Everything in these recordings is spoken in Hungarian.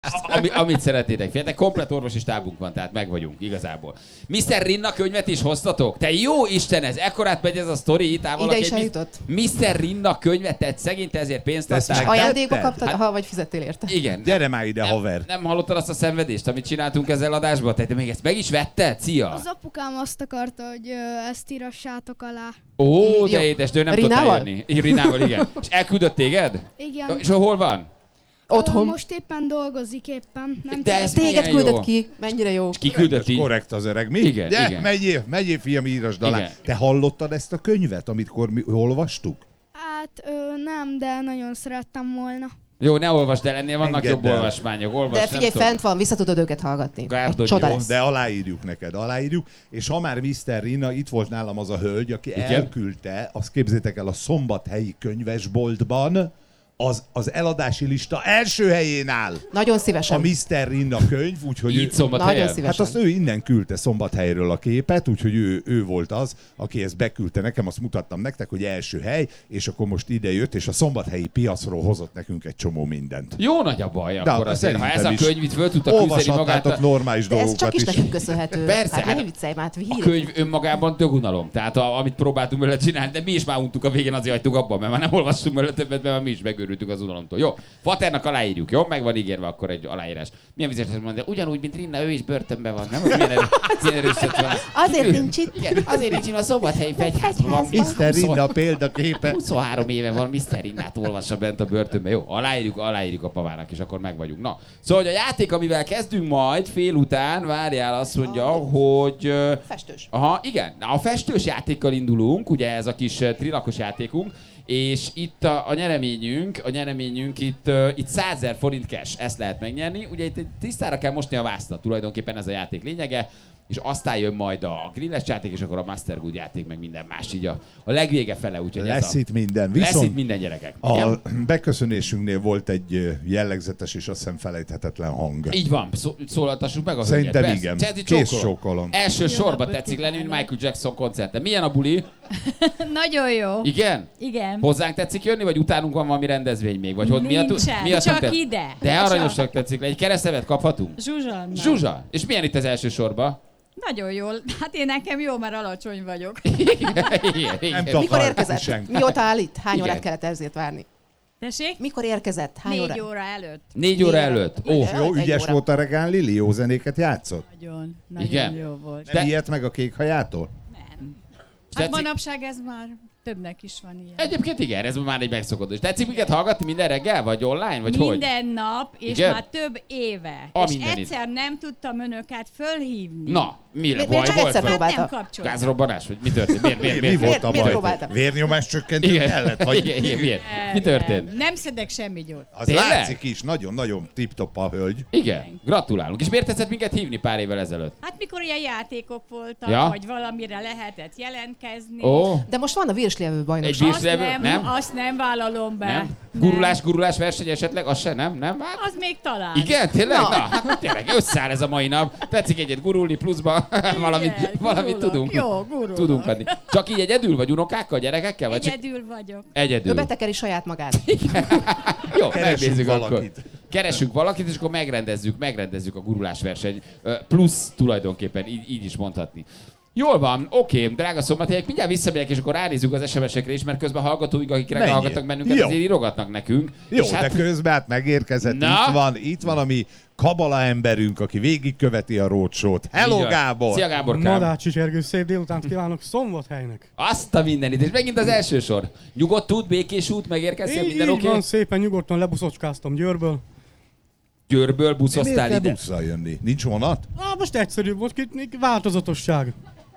Amit szeretnétek. Figyeljetek, komplet orvosi stábunk van, tehát meg vagyunk igazából. Mr. Rinna könyvet is hoztatok? Te jó Isten, ez ekkorát megy ez a sztori itt. Ide is eljutott. Mr. Rinna könyvet, te szegény, te ezért pénzt adtál. Ajándékba kaptad, vagy fizettél érte? Igen. Gyere már ide, haver. Nem hallottad azt a szenvedést, amit csináltunk ezzel adásban? Te még ezt meg is vetted? Szia! Az apukám azt akarta, hogy ezt írassátok alá. Ó, de édes, de ő nem tudta jönni. Rinával, igen. És elküldött téged? Igen. És hol van? Otthon. Most éppen dolgozik éppen. Nem de ez téged küldött ki. Mennyire jó. És ki küldött így? Korrekt az öreg. Mi? Igen, Gyere, igen. Megyél, fiam, írasd alá. Igen. Te hallottad ezt a könyvet, amikor mi olvastuk? Hát nem, de nagyon szerettem volna. Jó, ne olvasd el, ennél vannak Engedd jobb el. olvasmányok. Olvasd, De figyelj, fent van, vissza tudod őket hallgatni. Gárdony, Csoda jó, lesz. De aláírjuk neked, aláírjuk. És ha már Mr. Rina, itt volt nálam az a hölgy, aki igen? elküldte, azt képzétek el, a szombathelyi könyvesboltban az eladási lista első helyén áll. Nagyon A szívesen. Mr. Rinna könyv, úgyhogy Így Szombathelyen? Nagyon szívesen. hát azt ő innen küldte Szombathelyről a képet, úgyhogy ő volt az, aki ezt beküldte nekem, azt mutattam nektek, hogy első hely, és akkor most ide jött, és a szombathelyi piacról hozott nekünk egy csomó mindent. Jó nagy a baj akkor azért, ha ez a szerintem is. könyv itt föl tudta küzdeni magát. Olvashatnátok normális De ez dolgokat csak is nekünk köszönhető. Persze, Hát hát ne viccelj már, A könyv önmagában dögunalom. Tehát amit próbáltunk vele csinálni, de mi is már untuk a végén, azért hagytuk abban, mert már nem olvastunk vele többet, mert mi is megőrültünk az unalomtól. Jó, Faternak aláírjuk, jó? Meg van ígérve akkor egy aláírás. Milyen vizes mondja, ugyanúgy, mint Rinna, ő is börtönben van, nem? Milyen erősöt van. Azért nincs itt. Igen, azért nincs itt a Szombathelyi fegyházban van. Mr. Rinna példaképe. 23 éve van, Mr. Rinnát olvassa bent a börtönben. Jó, aláírjuk a pavának, és akkor meg vagyunk. Na, szóval hogy a játék, amivel kezdünk majd fél után, várjál, azt mondja, hogy... Festős. Aha, igen. A festős játékkal indulunk, ugye ez a kis trilakos játékunk, és itt a nyereményünk itt 100 000 forint cash, ezt lehet megnyerni. Ugye itt tisztára kell mosni a vásztat, tulajdonképpen ez a játék lényege, és aztán jön majd a grilles játék, és akkor a Master Good játék, meg minden más így a legvége fele. Úgyhogy Lesz itt minden. Lesz Viszont itt minden, gyerekek. a Igen? beköszönésünknél volt egy jellegzetes és azt hiszem felejthetetlen hang. Így van, szólaltassuk meg a Szerintem hölgyet. igen. Persze. Kész csókolom. Első sorba tetszik lenni, mint Michael Jackson koncerten. Milyen a buli? Nagyon jó. Igen? Igen. Hozzánk tetszik jönni, vagy utánunk van valami rendezvény még? Vagy hogy Nincsen, mi a csak ide. De Csak. aranyosak tetszik le. Egy keresztevet kaphatunk? Zsuzsa. Zsuzsa! És milyen itt az első sorba? Nagyon jól. Hát én nekem jó, mert alacsony vagyok. Igen. Mikor érkezett? senki. Mióta áll itt? Hány Igen. órát kellett ezért várni? Tessék? Mikor érkezett? Hány 4 óra? óra előtt. 4 óra előtt. Ó, Jó, Egy ügyes óra. volt a regán Lili, jó zenéket játszott? Nagyon Igen? jó volt. Nem ilyet meg a kék hajától? Nem. Hát tetszik? manapság ez már többnek is van ilyen. Egyébként igen, ez már egy megszokott. És tetszik minket hallgatni minden reggel, vagy online, vagy hogy? Minden nap, és Igen? már több éve. A És mindenit. egyszer nem tudtam önöket fölhívni. Na, mi Miért baj csak volt? egyszer Vagy próbálta? Nem kapcsoltam. gázrobbanás, vagy mi történt? Miért? Mi volt a miért baj? próbáltam? Vérnyomás csökkentő Igen, kellett? Vagy igen, miért? Mi történt? Nem szedek semmi gyógyt. az Tényleg? látszik is, nagyon-nagyon tip-top a hölgy. Igen, gratulálunk. És miért tetszett minket hívni pár évvel ezelőtt? Hát mikor ilyen játékok voltak, Ja. vagy valamire lehetett jelentkezni. Ó, De most van a virslevő egy bajnokság. bírslevő? Nem? Azt nem vállalom be. Nem? Gurulás verseny esetleg? Az se, nem? Nem? Hát, Az még talán. igen, tényleg? Na. Na, hát tényleg összeáll ez a mai nap. Tetszik egyet gurulni pluszba, valamit gurulok. tudunk. Jó, gurulok. Tudunk adni. Csak így egyedül, vagy unokákkal, gyerekekkel? Vagy csak Egyedül vagyok. Ő egyedül. betekeri saját magát. Jó, Keresünk megnézzük akkor. valakit. Keresünk valakit, és akkor megrendezzük a gurulás verseny. Plusz tulajdonképpen, így is mondhatni. Jól van, oké, drága szombathelyek, mindjárt visszamegyek, és akkor ránézzük az SMS-ekre is, mert közben hallgatóink, akik Menjél. hallgatnak bennünket, Jó. azért írogatnak nekünk. Jó, És de közben hát megérkezett, Na? itt van a mi kabala emberünk, aki végigköveti a roadshow-t. Hello, Így van. Gábor! Szia Gáborkám! Nadácsi Zsergő, szép délutánt kívánok Szombathelynek. Azt a mindenit, és megint az első sor. Nyugodt út, békés út, megérkeztél, minden Így oké? van, szépen nyugodtan lebuszocskáztam Győrből. Győrből Miért buszoztál kell ide? busszal jönni? Nincs vonat? Most egyszerűbb volt, változatosság.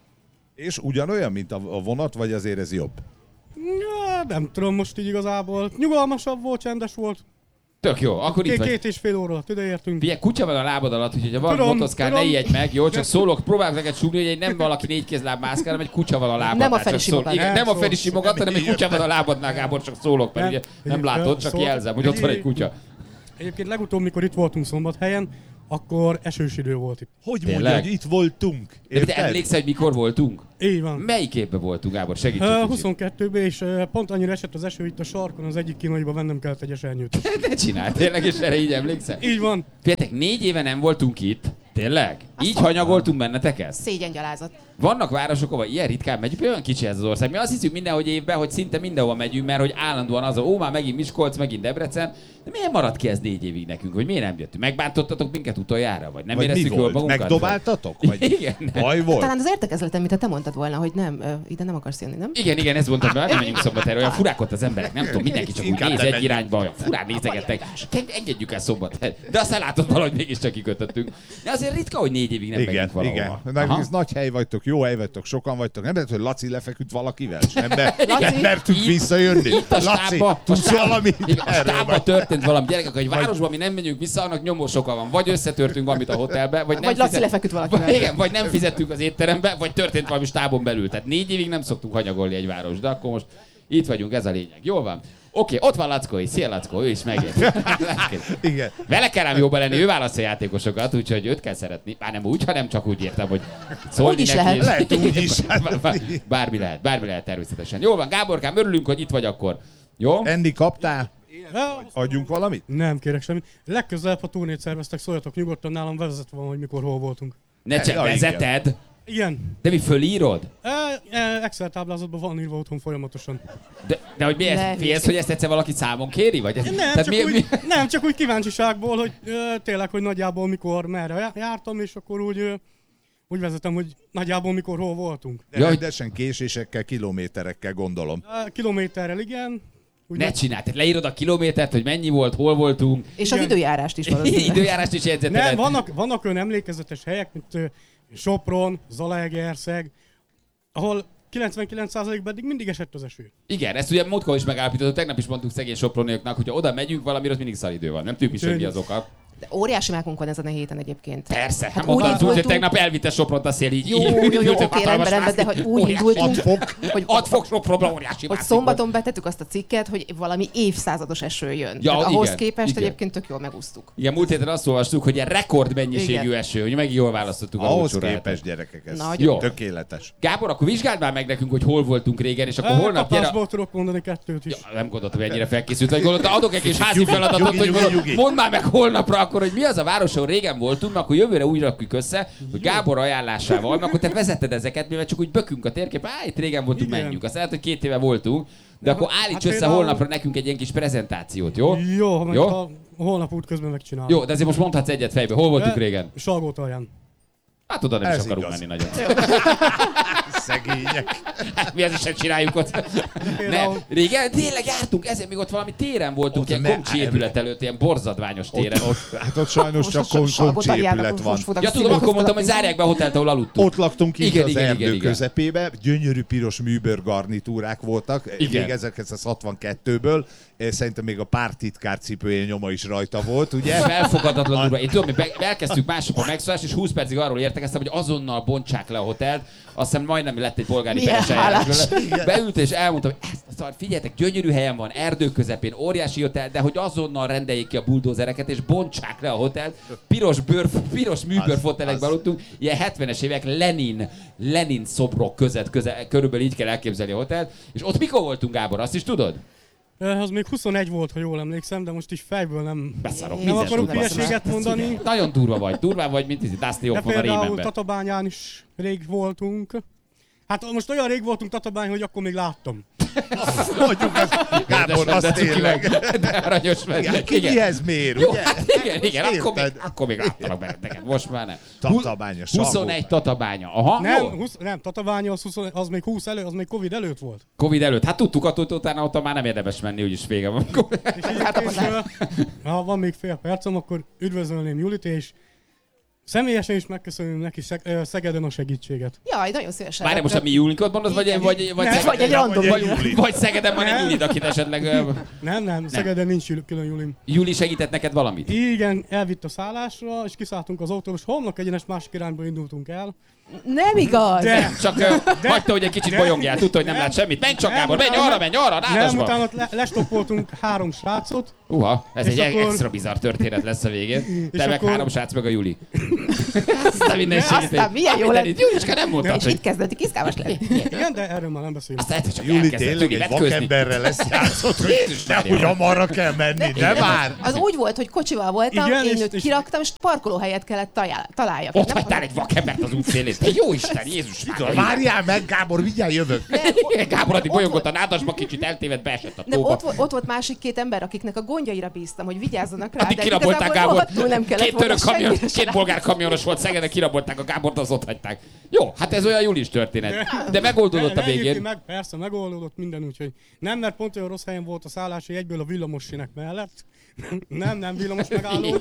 És ugyanolyan, mint a vonat, vagy azért ez jobb? Ja, nem tudom most így igazából. Nyugalmasabb volt, csendes volt. Tök jó, akkor itt vagy. 2,5 óra alatt ide értünk. Figyelj, kutya van a lábad alatt, úgyhogy ha van Tudom, motoszkál, ne tudom. ijedj meg, jó? Csak szólok, próbálok neked súgni, hogy egy nem valaki négykézláb mászkál, hanem egy kutya van a lábadnál. Nem a csak Feri szól. simogat. Igen, nem a Nem Feri szól. simogat, hanem egy kutya van a lábadnál, Gábor, csak szólok, mert ugye nem látod, csak Szól. jelzem, hogy ott van egy kutya. Egyébként legutóbb, mikor itt voltunk Szombathelyen, akkor esős idő volt itt. Hogy Tényleg? mondja, hogy itt voltunk? De te emlékszel, hogy mikor voltunk? Így van. Melyik évben voltunk, Gábor? Segítsünk kicsit. 22-ben, és pont annyira esett az eső itt a sarkon, az egyik kínaiba vennem kellett egy esernyőt. Ne csinálj, tényleg, és erre így emlékszel? Így van. Figyeljetek, 4 éve nem voltunk itt. Tényleg? Így hanyagoltunk benneteket? Szégyengyalázat. Vannak városok, ahol ilyen ritkán megyünk, olyan kicsi ez az ország. Mi azt hiszük mindenhogy évben, hogy szinte mindenhol megyünk, mert hogy állandóan az, már megint Miskolc, megint Debrecen. De miért maradt ki ez 4 évig nekünk, hogy miért nem jöttünk? Megbántottatok minket utoljára, vagy nem Vagy mi éreztük jól volt? magunkat? Megdobáltatok? Vagy Igen. baj volt? Talán az értekezleten, mint te mondtad volna, hogy nem, ide nem akarsz jönni, nem? Igen, ezt mondtam, hogy nem menjünk Szombathelyre, olyan furák ott az emberek, nem tudom, mindenki csak úgy Inkább néz nem egy menjünk. irányba, olyan furán nézegettek. Engedjük el Szombathelyre. De aztán látod, valahogy mégiscsak kikötöttünk. De azért ritka, hogy 4 évig nem Igen, megyünk valahova. igen. Meg Aha. ez nagy hely vagytok, jó hely vagytok, sokan vagytok. Nem lehet, hogy Laci lefeküdt valakivel, és nem Laci? mertünk Itt- visszajönni. Itt a Laci, stábba, tudsz valamit igen, a erről? stábba Vagy? történt valami. Gyerekek, hogy városban mi nem megyünk vissza, annak nyomós oka van. Vagy összetörtünk valamit a hotelbe, vagy nem Vagy Laci lefeküdt valakivel. Vagy, igen, vagy nem fizettünk az étterembe, vagy történt valami stábon belül. Tehát 4 évig nem szoktunk hanyagolni egy város, de akkor most itt vagyunk, ez a lényeg. Jól van. Oké, ott van Lackó is. Szia Lackó, ő is megjött. Igen. Vele kell ám jobban lenni, ő választja a játékosokat, úgyhogy őt kell szeretni. Már nem úgy, hanem csak úgy értem, hogy szólni Úgy is neki. lehet. Lehet úgy is. Bármi lehet természetesen. Jól van, Gáborkám, örülünk, hogy itt vagy akkor. Jó? Enni kaptál? Ja, Adjunk valamit? nem kérek semmit. Legközelebb, ha turnét szerveztek, szóljatok nyugodtan, nálam vezetve van, hogy mikor hol voltunk. Ne csak Ja, vezeted, Igen. de mi fölírod? Excel táblázatban van írva otthon folyamatosan. De hogy mi Ne ezt, félsz, hogy ezt egyszer valaki számon kéri? Vagy ez, Nem, csak úgy kíváncsiságból, hogy tényleg, hogy nagyjából mikor, merre jártam, és akkor úgy vezetem, hogy nagyjából mikor, hol voltunk. De Ja, rendesen késésekkel, kilométerekkel gondolom. Kilométerrel igen. Úgy Ne csinálj, tehát leírod a kilométert, hogy mennyi volt, hol voltunk. És az Igen. időjárást is valószínűleg. Időjárást is jegyzeteled. Nem, vannak olyan emlékezetes helyek, mint Sopron, Zalaegerszeg, ahol 99%-ban eddig mindig esett az eső. Igen, ezt ugye múltkor is megállapítottuk, tegnap is mondtuk szegény soproniaknak, hogyha oda megyünk valamiről, az mindig szaridő van. Nem tudjuk is, hogy mi az oka. De óriási mákunk van ezen a héten egyébként. Persze, hát Hát úgy mondtam, hogy indultunk- tegnap elvitte Sopront a szél, így Jó, oké, rendben, de hogy úgy indultunk, hogy 6 fok Sopronban óriási hogy mászik szombaton betettük azt a cikket, hogy valami évszázados eső jön. Ja, Tehát ahhoz igen, képest igen. egyébként tök jól megúsztuk. Igen, múlt héten azt olvastuk, hogy ilyen rekordmennyiségű Igen. eső, hogy megint jól választottuk a Ahhoz lócsorát. képest, gyerekek, ez Nagy. Jó. tökéletes. Gábor, akkor vizsgáld már meg nekünk, hogy hol voltunk régen, és akkor holnap gyere... Kapásból tudok mondani 2 is. Ja, nem gondoltam, hogy ennyire felkészült vagy. Gondoltam, adok egy kis házi feladatot, nyugi, hogy nyugi, mondom, nyugi. mondd már meg holnapra akkor, hogy mi az a város, ahol régen voltunk, mert akkor jövőre úgy rakjuk össze, hogy Gábor ajánlásával, mert akkor te vezetted ezeket, mivel csak úgy bökünk a térképen, itt régen voltunk, Igen. menjünk. Azt lehet, hogy 2 éve voltunk, de akkor állíts Hát össze például- holnapra nekünk egy ilyen kis prezentációt, jó? Jó, majd Jó? ha holnap út közben megcsinálom. Jó, de azért most mondhatsz egyet fejbe. Hol voltunk régen? Salgótalján. Hát oda nem is Ez akarunk igaz. menni nagyon. Szegények. Hát mi az is, hogy csináljuk ott. Nem, Például- régen tényleg jártunk, ezért még ott valami téren voltunk, Ott ilyen ne- komcsi épület előtt, ilyen borzadványos téren. Hát ott sajnos csak komcsi épület van. Ja, tudom, akkor mondtam, hogy zárják be a hotelt, ahol aludtunk. Ott laktunk így Igen, az igen, erdő igen, igen. közepébe, gyönyörű piros műbőr garnitúrák voltak, Igen. még 1962-ből, szerintem még a pártitkár cipője nyoma is rajta volt, ugye? Felfogadatlan durva. Én tudom, mi elkezdtük másokon megszólást, és 20 percig arról értekeztem, hogy azonnal bontsák le a hotelt. Azt hiszem majdnem lett egy polgári Milyen peres eljárás hálás. vele. Beült és elmondta, hogy ezt, figyeljetek, gyönyörű helyen van, erdő közepén, óriási hotel, de hogy azonnal rendeljék ki a buldózereket, és bontsák le a hotelt. Piros műbőrfotelekben aludtunk, ilyen 70-es évek Lenin szobrok körülbelül így kell elképzelni a hotelt. És ott mikor voltunk, Gábor, azt is tudod? Az még 21 volt, ha jól emlékszem, de most is fejből nem... Beszarok, Nem mízes akarok durva. hülyeséget mondani. Nagyon durva vagy, mint Dusty De Hoffman a például Rémenben. Tatabányán is rég voltunk. Hát most olyan rég voltunk Tatabány, hogy akkor még láttam. Mondjuk azt, Gábor, az tényleg. De aranyos vagy. Igen, ki mihez mér, Jó, ugye? hát igen, Érted? akkor még láttalak benneteket, most már nem. Tatabánya, 21 Tatabánya, aha, jó. Nem, Tatabánya az még 20 az még Covid előtt volt. Covid előtt, hát tudtuk attól, hogy utána ott már nem érdemes menni, úgyis vége van. És egyébként, ha van még fél percem, akkor üdvözölném Julit, és Személyesen is megköszönöm neki Szegeden a segítséget. Jaj, nagyon szívesen. Várj, most a mi Julinkot mondod, vagy egy random vagy Szegeden van egy Julid, akit esetleg... Nem, Szegeden nincs külön Julim. Juli segített neked valamit? Igen, elvitt a szállásra, és kiszálltunk az autóba, és homlok egyenes másik irányba indultunk el. Nem igaz! Csak hagyta, hogy egy kicsit bolyongjál, tudta, hogy nem lát semmit. Menj csak, Gábor, menj arra, Nem, utána lestoppoltunk 3 srácot. Ez egy extra bizarr történet lesz a végén. Te meg 3 srác, meg a Juli. Aztán milyen jó lett. Juliska nem mondtad, És itt kezdett izgalmas lenni. Igen, de erről már nem beszélünk. Juli tényleg egy vakemberrel lesz játszott, hogy nehogy amarra kell menni, de már! Az úgy volt, hogy kocsival voltam, igen, én őt kiraktam, és parkolóhelyet kellett találjak. Ott hagytál egy vakembert az útszélén. Te jó Isten, Jézus már! Várjál meg, Gábor, mindjárt jövök. Gábor addig bolyongott a nádasba, kicsit eltévedt, beesett a tóba. Ott volt másik 2 ember, akiknek a gondjaira bíztam, hogy vigyázzanak rá, addig de kirabolták Gábor. Nem kellett volna 2 bolgár kamionos volt Szegeden, kirabolták a Gábort, az ott hagyták. Jó, hát ez olyan Julis történet. De megoldódott a végén. Persze, megoldódott minden, úgyhogy nem, mert pont olyan rossz helyen volt a szállás, hogy egyből a villamossinek mellett. Nem, villamos megálló.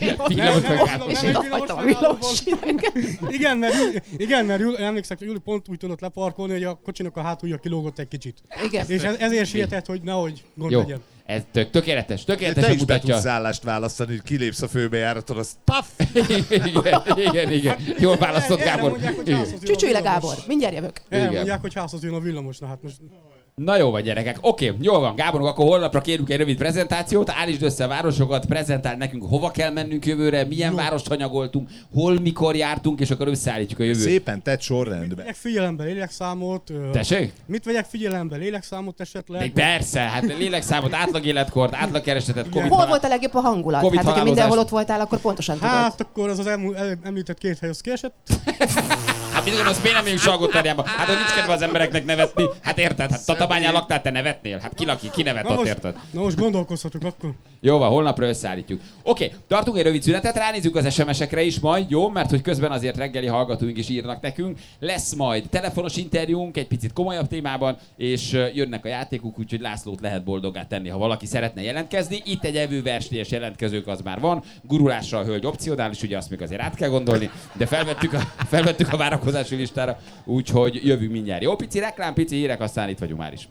Igen, mert emlékszek, hogy Juli pont úgy tudott leparkolni, hogy a kocsinak a hátulja kilógott egy kicsit. Igen. És ezért sietett, hogy nehogy gond legyen. Ez tökéletesen Te is be mutatja. tudsz állást választani, hogy kilépsz a főbejáraton, az paff! Igen. Jól választott, Gábor. Csücsülj le, Gábor, mindjárt jövök. Elmondják, hogy házhoz jön a villamos, na hát most... Na jó vagy, gyerekek. Oké, jól van, Gáborunk, akkor holnapra kérünk egy rövid prezentációt, állítsd össze a városokat, prezentáld nekünk, hova kell mennünk jövőre, milyen várost hanyagoltunk, hol, mikor jártunk, és akkor összeállítjuk a jövőt. Szépen tett sorrendbe. Vegyek figyelembe lélekszámot. Tessék? Mit vegyek figyelembe? Lélekszámot esetleg? De persze, hát lélekszámot, átlagéletkort, átlagkeresetet, Covid Hol volt a legjobb a hangulat? Covid Hát, hogyha halálozás. mindenhol ott voltál, akkor pontosan tudod. Hát akkor az említett 2 hely az kiesett. Hát mit gondolsz, miért nem megyünk Salgótarjába? Hát hogy nincs kedve az embereknek nevetni. Hát érted, hát Tatabányán laktál, te nevetnél? Hát ki nevet ott, érted? Na most gondolkozhatunk akkor. Jó van, holnapra összeállítjuk. Oké, tartunk egy rövid szünetet, ránézzük az SMS-ekre is majd, jó? Mert hogy közben azért reggeli hallgatóink is írnak nekünk. Lesz majd telefonos interjúnk egy picit komolyabb témában, és jönnek a játékok, úgyhogy Lászlót lehet boldoggá tenni, ha valaki szeretne jelentkezni. Itt egy evőversenyes jelentkezők az már van. Gurulásra a hölgy opcionális, ugye azt még azért át kell gondolni, de felvettük a várakozási listára, úgyhogy jövünk mindjárt. Jó, pici reklám, pici hírek, aztán itt vagyunk már is.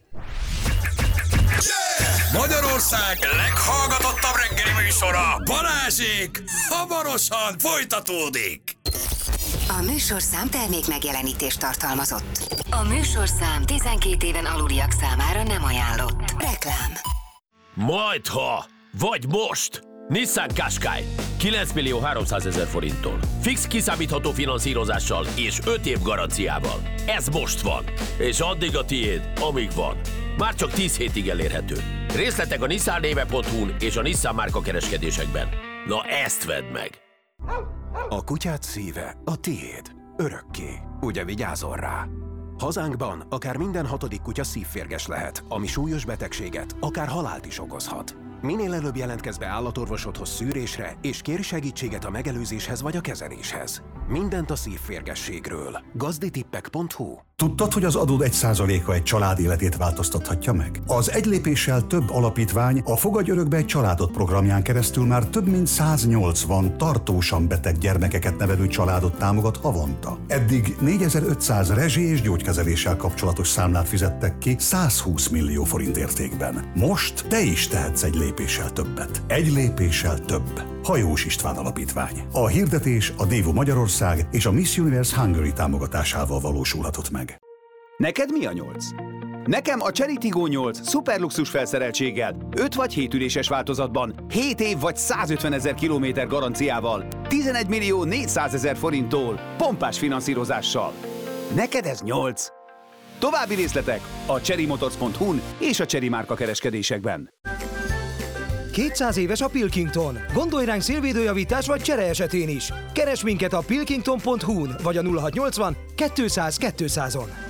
Magyarország leghallgatottabb reggeli műsora, Balázsék, hamarosan folytatódik. A műsorszám termék megjelenítést tartalmazott. A műsorszám 12 éven aluliak számára nem ajánlott. Reklám. Majdha, vagy most! Nissan Qashqai 9.300.000 forinttól. Fix kiszámítható finanszírozással és 5 év garanciával. Ez most van, és addig a tiéd, amíg van. Már csak 10 hétig elérhető. Részletek a nissannéve.hu-n és a Nissan márka kereskedésekben. Na ezt vedd meg! A kutyád szíve a tiéd. Örökké. Ugye vigyázol rá? Hazánkban akár minden 6. kutya szívférges lehet, ami súlyos betegséget, akár halált is okozhat. Minél előbb jelentkezz be állatorvosodhoz szűrésre, és kérj segítséget a megelőzéshez vagy a kezeléshez. Mindent a szívférgességről. Gazditippek.hu. Tudtad, hogy az adód 1%-a egy család életét változtathatja meg? Az Egy lépéssel több alapítvány a Fogadj örökbe egy családot programján keresztül már több mint 180 tartósan beteg gyermekeket nevelő családot támogat havonta. Eddig 4500 rezsi- és gyógykezeléssel kapcsolatos számlát fizettek ki 120 millió forint értékben. Most te is tehetsz egy lépéssel többet. Egy lépéssel több. Hajós István Alapítvány. A hirdetés a Dévo Magyarország és a Miss Universe Hungary támogatásával valósulhatott meg. Neked mi a 8? Nekem a Chery Tiggo 8 szuperluxus felszereltséggel, 5 vagy 7 üléses változatban, 7 év vagy 150 000 kilométer garanciával, 11.400.000 forinttól, pompás finanszírozással. Neked ez 8? További részletek a cherrymotors.hu-n és a Chery márka kereskedésekben. 200 éves a Pilkington. Gondolj ránk szélvédőjavítás vagy csere esetén is. Keresd minket a pilkington.hu-n vagy a 0680 200 200-on.